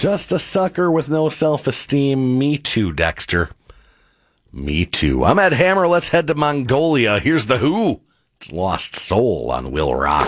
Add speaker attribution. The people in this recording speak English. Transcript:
Speaker 1: Just a sucker with no self-esteem. Me too, Dexter. Me too. I'm Ed Hammer. Let's head to Mongolia. Here's The Who. It's Lost Soul on Will Rock.